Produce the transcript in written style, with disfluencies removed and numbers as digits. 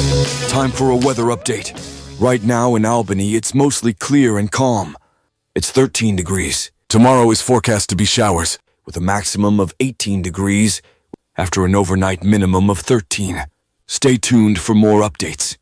Time for a weather update. Right now in Albany, it's mostly clear and calm. It's 13 degrees. Tomorrow is forecast to be showers, with a maximum of 18 degrees after an overnight minimum of 13. Stay tuned for more updates.